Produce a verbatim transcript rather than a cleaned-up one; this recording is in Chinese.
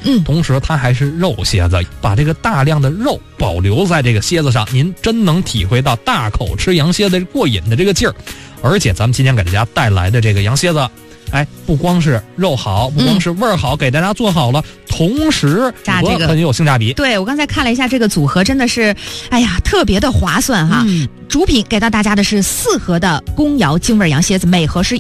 嗯， 同时它还是肉蝎子，把这个大量的肉保留在这个蝎子上，您真能体会到大口吃羊蝎子过瘾的这个劲儿。而且咱们今天给大家带来的这个羊蝎子，哎，不光是肉好，不光是味儿好，嗯、给大家做好了，同时这个很有性价比。 对，我刚才看了一下这个组合，真的是，哎呀，特别的划算哈。嗯、主品给到大家的是四盒的宫窑京味羊蝎子，每盒是